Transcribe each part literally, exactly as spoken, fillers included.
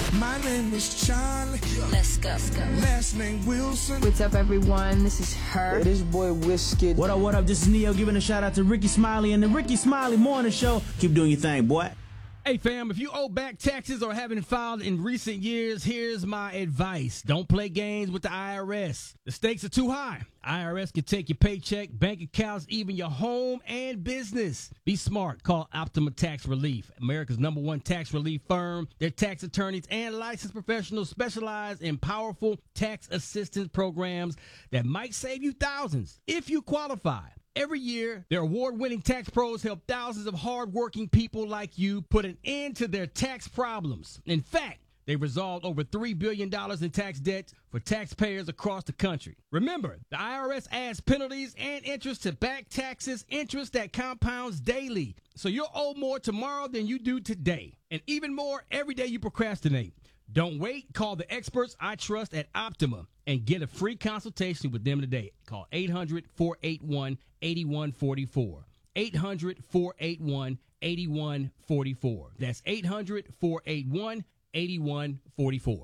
My name is Charlie. Let's go. Let's go. Last name Wilson. What's up, everyone? This is her. Hey, this boy Whiskey. What up, what up? This is Neo giving a shout out to Ricky Smiley and the Ricky Smiley Morning Show. Keep doing your thing, boy. Hey, fam, if you owe back taxes or haven't filed in recent years, here's my advice. Don't play games with the I R S. The stakes are too high. I R S can take your paycheck, bank accounts, even your home and business. Be smart. Call Optima Tax Relief, America's number one tax relief firm. Their tax attorneys and licensed professionals specialize in powerful tax assistance programs that might save you thousands if you qualify. Every year, their award-winning tax pros help thousands of hard-working people like you put an end to their tax problems. In fact, they've resolved over three billion dollars in tax debt for taxpayers across the country. Remember, the I R S adds penalties and interest to back taxes, interest that compounds daily. So you'll owe more tomorrow than you do today, and even more every day you procrastinate. Don't wait. Call the experts I trust at Optima and get a free consultation with them today. Call eight hundred, four eight one, eight one four four. eight hundred, four eight one, eight one four four. That's eight hundred, four eight one, eight one four four.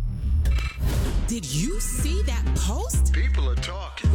Did you see that post? People are talking.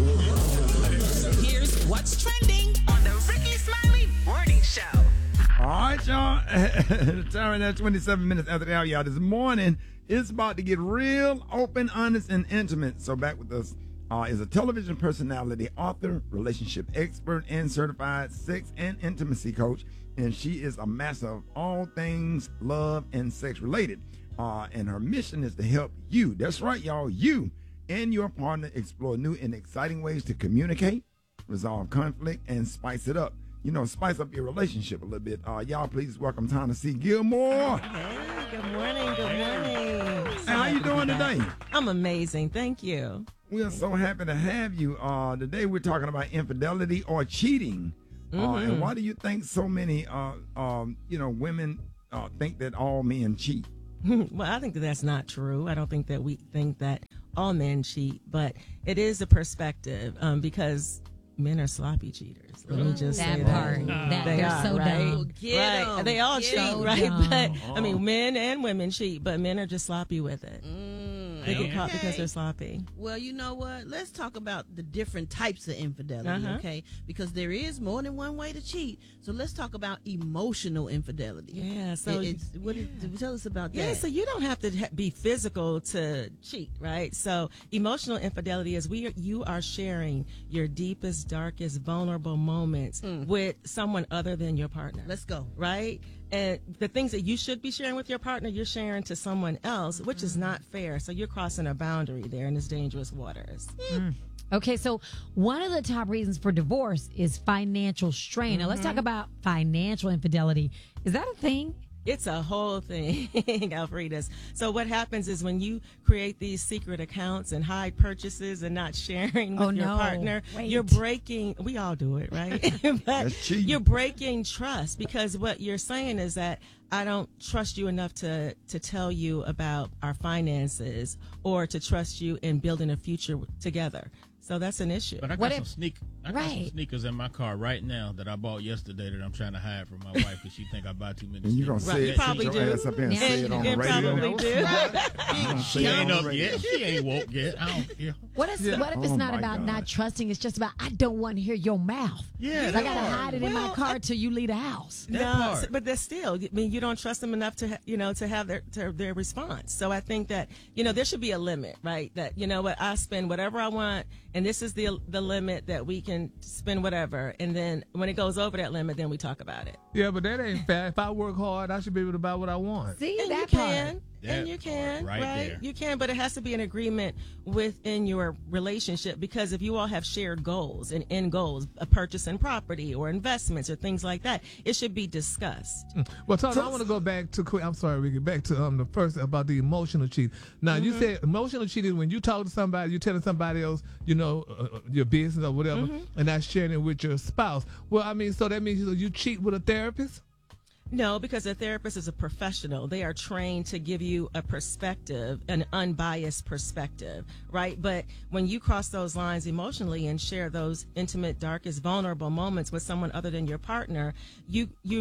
Here's what's trending on the Ricky Smiley Morning Show. All right, y'all. The time now, twenty-seven minutes after the hour, y'all. This morning, it's about to get real open, honest, and intimate. So back with us uh, is a television personality, author, relationship expert, and certified sex and intimacy coach. And she is a master of all things love and sex related. Uh, and her mission is to help you. That's right, y'all. You and your partner explore new and exciting ways to communicate, resolve conflict, and spice it up. You know, spice up your relationship a little bit. Uh, y'all, please welcome Tana-C Gilmore. Hey, good morning, good morning. Hey, how you doing today? I'm amazing, thank you. We are so happy to have you. Uh, today we're talking about infidelity or cheating. Uh, Mm-hmm. and why do you think so many, uh, um, you know, women uh, think that all men cheat? Well, I think that that's not true. I don't think that we think that all men cheat, but it is a perspective um, because men are sloppy cheaters. Let me just that say part. that. That, They they're are, so right? dumb. Right. 'em, They all get cheat, 'em. right? Dumb. But I mean, men and women cheat, but men are just sloppy with it. Mm, They get okay. caught because they're sloppy. Well, you know what? Let's talk about the different types of infidelity, Uh-huh. okay? Because there is more than one way to cheat. So let's talk about emotional infidelity. Yeah. So It- it's, what is- tell us about that. Yeah, so you don't have to ha- be physical to cheat, right? So emotional infidelity is we are, you are sharing your deepest, darkest, vulnerable moments Mm. with someone other than your partner. Let's go. Right? And the things that you should be sharing with your partner, you're sharing to someone else, which is not fair. So you're crossing a boundary there in this dangerous waters. Okay, so one of the top reasons for divorce is financial strain. Now, let's talk about financial infidelity. Is that a thing? It's a whole thing, Alfredas. So what happens is when you create these secret accounts and hide purchases and not sharing with Oh, your no. partner, Wait. you're breaking, we all do it, right? but That's cheating. you're breaking trust because what you're saying is that I don't trust you enough to, to tell you about our finances or to trust you in building a future together. So that's an issue. But I got What some if- sneak, I got some Right. sneakers in my car right now that I bought yesterday that I'm trying to hide from my wife because she think I buy too many. And you're going to sneakers. say you it, probably sit your do. ass up here and Yeah. say it on the And radio. probably do. You're gonna say She it ain't on up the radio. yet. She ain't woke yet. I don't care. What if, what if it's Oh, not my about God. not trusting? It's just about I don't want to hear your mouth. Yeah, I that got to part. hide it in my Well, car till you leave the house. That no, part. s- but that's still. I mean, you don't trust them enough to, ha- you know, to have their to their response. So I think that you know there should be a limit, right? That you know what I spend whatever I want, and this is the the limit that we can spend whatever, and then when it goes over that limit, then we talk about it. Yeah, but that ain't fair. If I work hard, I should be able to buy what I want. See And that you part. can, That and you can, part right there. You can, but it has to be an agreement within your relationship because if you all have shared goals and end goals, a purchase in property or investments or things like that, it should be discussed. Well, Tony, I want to go back to quick. I'm sorry, Ricky. Back to um the first about the emotional cheat. Now, you said emotional cheating when you talk to somebody, you're telling somebody else, you know, uh, uh, your business or whatever, and not sharing it with your spouse. Well, I mean, so that means you, you cheat with a therapist. No, because a therapist is a professional. They are trained to give you a perspective, an unbiased perspective, right? But when you cross those lines emotionally and share those intimate, darkest, vulnerable moments with someone other than your partner, you you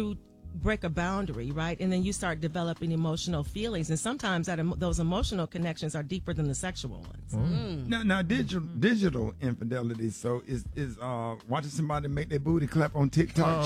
break a boundary, right? And then you start developing emotional feelings. And sometimes that emo- those emotional connections are deeper than the sexual ones. Mm. Now, now digital digital infidelity. So is is uh watching somebody make their booty clap on TikTok?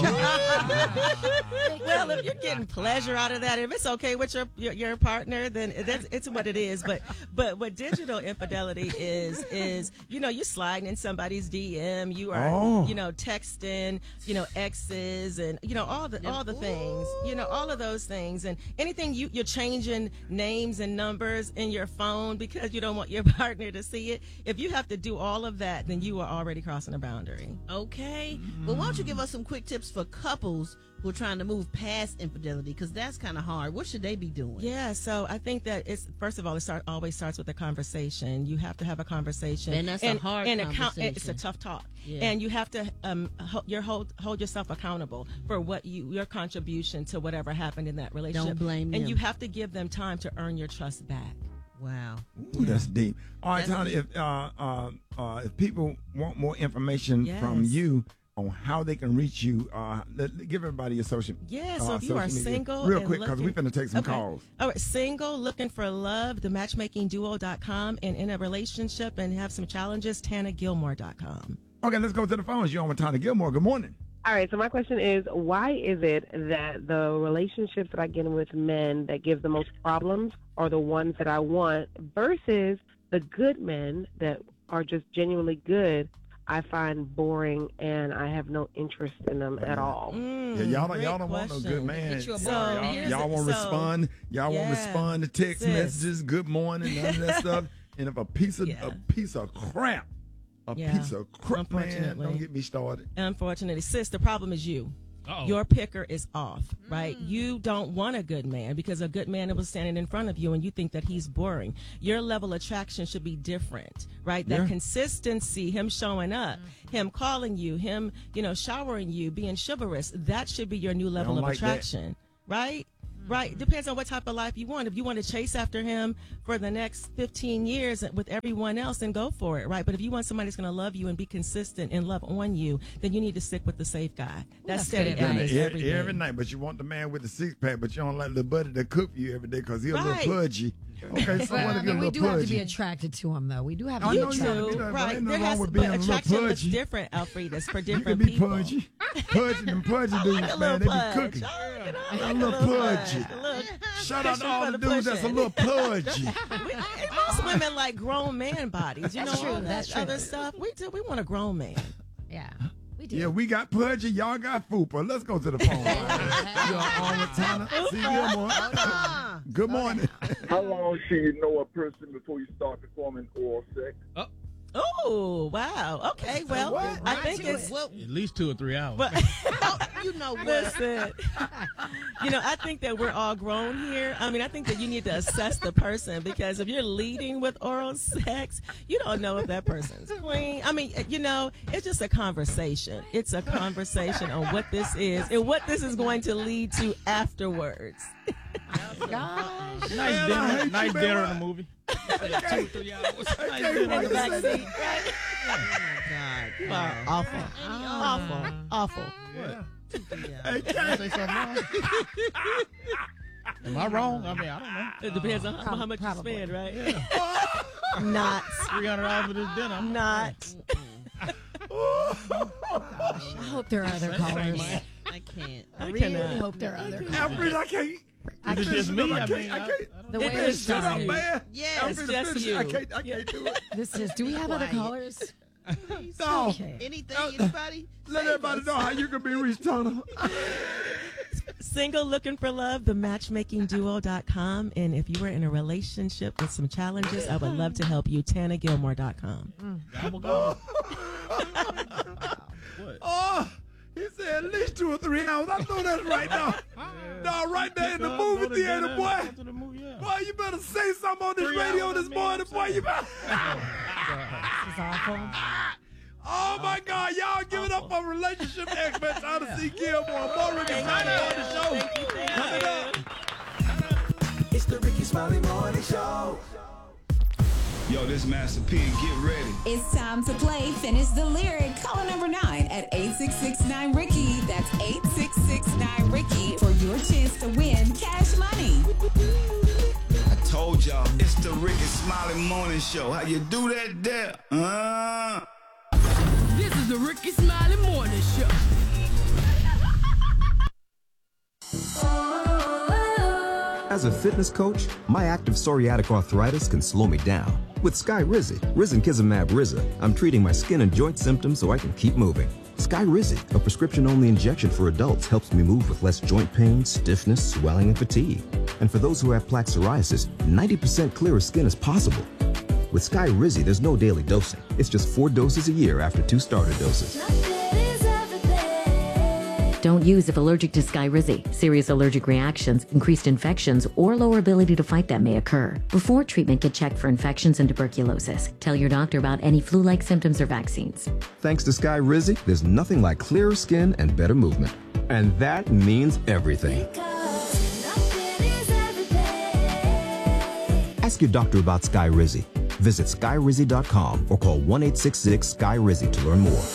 Well, if you're getting pleasure out of that, if it's okay with your your, your partner, then that's it's what it is. But but what digital infidelity is is you know, you're sliding in somebody's D M, you are Oh. you know texting, you know exes, and you know all the all the things, you know all of those things, and anything you you're changing names and numbers in your phone because you don't want your partner to see it. If you have to do all of that, then you are already crossing a boundary. Okay. Well, why don't you give us some quick tips for couples who are trying to move past infidelity? Because that's kind of hard. What should they be doing? Yeah, so I think that it's first of all, it start, always starts with a conversation. You have to have a conversation, And that's a hard and account- conversation. It's a tough talk, Yeah. and you have to um ho- your hold hold yourself accountable for what you your contribution to whatever happened in that relationship. Don't blame and them. you have to give them time to earn your trust back. Wow. Ooh, that's deep. All right, That's Tony, deep. if uh, uh, uh, if people want more information Yes. from you on how they can reach you, uh, let, give everybody your social. Yeah, uh, so if you are social media. single, real and quick, because we're looking- finna take some Okay. calls. All right, single, looking for love, the matchmaking duo dot com, and in a relationship and have some challenges, Tana Gilmore dot com. Okay, let's go to the phones. You're on with Tana Gilmore. Good morning. All right, so my question is, why is it that the relationships that I get in with men that give the most problems are the ones that I want versus the good men that are just genuinely good, I find boring and I have no interest in them at all? Mm, Yeah, y'all don't, great y'all don't want no good question. man. Get you a So boring y'all, man. here's y'all the- won't so- respond. Y'all won't Yeah, respond to text sis. messages. Good morning, none of that stuff. And if a piece of Yeah. a piece of crap, a Yeah. piece of crap, man, Unfortunately. don't get me started. Unfortunately, sis, the problem is you. Uh-oh. Your picker is off, right? You don't want a good man because a good man was standing in front of you and you think that he's boring. Your level of attraction should be different, right? That Yeah. consistency, him showing up, him calling you, him, you know, showering you, being chivalrous, that should be your new level don't of like that. attraction, right? Right. Depends on what type of life you want. If you want to chase after him for the next fifteen years with everyone else, then go for it, right? But if you want somebody that's going to love you and be consistent and love on you, then you need to stick with the safe guy. That's that's steady good guy advice. is every, everything. every night, but you want the man with the six pack, but you don't like the buddy that cook for you every day because he's a Right. little pudgy. Okay, so But, what I if you're mean, a we little do have to be pudgy? attracted to him, though. We do have to I be know you attracted. do. do, But right? ain't no There wrong has, with but being a little attraction looks pudgy. different, Alfredas, for You can different be people. pudgy. Pudgy and pudgy dudes, Like a man, little they be pudge. cooking. Oh, you know, A like little pudgy. A little Shout out to pushing all for the the dudes that's a pushing. little pudgy. We, and most women like grown man bodies. You That's know, all true, that that's true. other stuff. We do. We want a grown man. Yeah, we do. Yeah, we got pudgy, y'all got fupa. Let's go to the phone. You're on with Tana. See Gilmore. Good morning. How long should you know a person before you start performing oral sex? Oh, wow. Okay, well, What? I think Right. it's. Well, At least two or three hours. But you know what? listen, you know, I think that we're all grown here. I mean, I think that you need to assess the person because if you're leading with oral sex, you don't know if that person's clean. I mean, you know, it's just a conversation. It's a conversation on what this is and what this is going to lead to afterwards. Gosh. nice Man, I dinner, hate you, nice man. dinner in the movie. Two or three hours. I can't wait to Back say seat, that. right? Oh my God. You are awful, awful, awful. Hey, Kay. Say something wrong. Am I wrong? I mean, I don't know. It depends on how, how much Probably. you spend, right? Not, Three hundred dollars for this dinner. I'm not. I hope there are other callers. I can't. I I really cannot. hope there are other Alfred, I can't. Is it just me? I I can't. mean, I I, can't. The way It you're is Shut up, starting. man. Yes, Alfred, just finish it. you. I can't. I can't do it. This is. Do we have other Quiet. callers? No. Okay. Anything, anybody? Let Save everybody us. know how you can be reached, Tana. Single looking for love, the matchmaking duo dot com. And if you were in a relationship with some challenges, I would love to help you. Tana Gilmore dot com. gobble, gobble. What? Oh, he said at least two or three hours. I know that's right now. No, right there in the Go- movie go to theater, dinner, boy. go to the movie, yeah. Boy, you better say something on this Three radio hours, this I mean, morning, I'm boy. You better. This is awful. Oh my God, y'all give it up for relationship expert Tana C. Gilmore. More Ricky Smiley on the show. Coming up. It's the Ricky Smiley Morning Show. Yo, this Master P, get ready. It's time to play Finish the Lyric. Call number nine at eight six six nine Ricky. That's eight six six nine Ricky for your chance to win cash money. I told y'all, it's the Ricky Smiley Morning Show. How you do that there? Uh. This is the Ricky Smiley Morning Show. As a fitness coach, my active psoriatic arthritis can slow me down. With Skyrizi, Risankizumab Riza, I'm treating my skin and joint symptoms so I can keep moving. Skyrizi, a prescription-only injection for adults, helps me move with less joint pain, stiffness, swelling, and fatigue. And for those who have plaque psoriasis, ninety percent clearer skin is possible. With Skyrizi, there's no daily dosing. It's just four doses a year after two starter doses. Don't use if allergic to Skyrizi. Serious allergic reactions, increased infections, or lower ability to fight them may occur. Before treatment, get checked for infections and tuberculosis. Tell your doctor about any flu-like symptoms or vaccines. Thanks to Skyrizi, there's nothing like clearer skin and better movement. And that means everything. Ask your doctor about Skyrizi. Visit Skyrizi dot com or call one eight six six Skyrizi to learn more.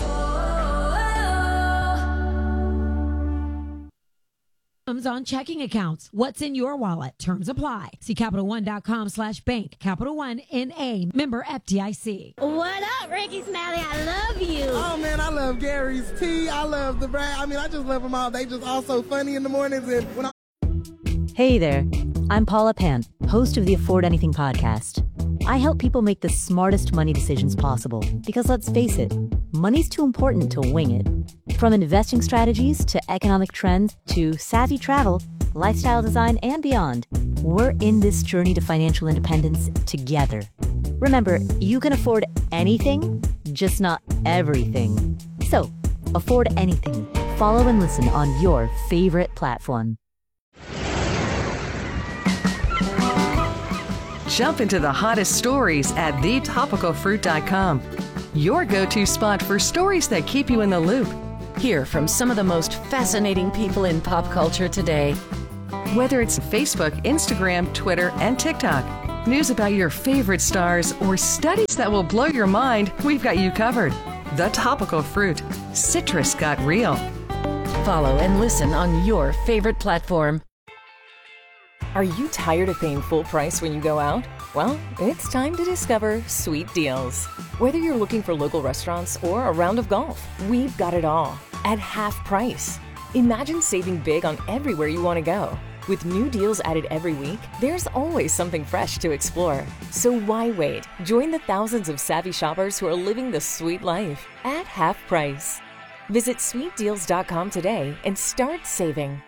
On checking accounts. What's in your wallet? Terms apply. See Capital One dot com slash bank. Capital One N A. Member F D I C. What up, Ricky Smiley? I love you. Oh, man, I love Gary's tea. I love the brand. I mean, I just love them all. They just all so funny in the mornings. And when I- Hey there. I'm Paula Pan, host of the Afford Anything podcast. I help people make the smartest money decisions possible because, let's face it, money's too important to wing it. From investing strategies to economic trends to savvy travel, lifestyle design, and beyond, we're in this journey to financial independence together. Remember, you can afford anything, just not everything. So, afford anything. Follow and listen on your favorite platform. Jump into the hottest stories at the topical fruit dot com. Your go-to spot for stories that keep you in the loop. Hear from some of the most fascinating people in pop culture today. Whether it's Facebook, Instagram, Twitter, and TikTok, news about your favorite stars, or studies that will blow your mind, we've got you covered. The Topical Fruit. Citrus got real. Follow and listen on your favorite platform. Are you tired of paying full price when you go out? Well, it's time to discover Sweet Deals. Whether you're looking for local restaurants or a round of golf, we've got it all at half price. Imagine saving big on everywhere you want to go. With new deals added every week, there's always something fresh to explore. So why wait? Join the thousands of savvy shoppers who are living the sweet life at half price. Visit sweet deals dot com today and start saving.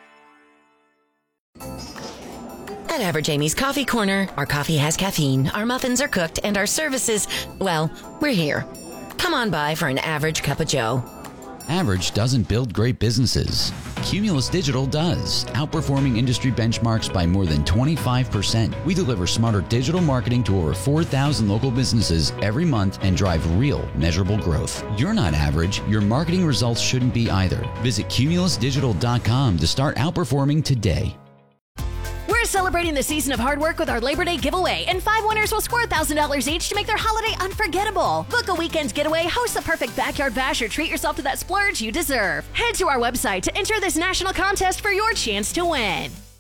At Average Amy's Coffee Corner, our coffee has caffeine, our muffins are cooked, and our services, well, we're here. Come on by for an average cup of joe. Average doesn't build great businesses. Cumulus Digital does, outperforming industry benchmarks by more than twenty-five percent. We deliver smarter digital marketing to over four thousand local businesses every month and drive real, measurable growth. You're not average. Your marketing results shouldn't be either. Visit cumulus digital dot com to start outperforming today. We're celebrating the season of hard work with our Labor Day giveaway, and five winners will score one thousand dollars each to make their holiday unforgettable. Book a weekend's getaway, host the perfect backyard bash, or treat yourself to that splurge you deserve. Head to our website to enter this national contest for your chance to win.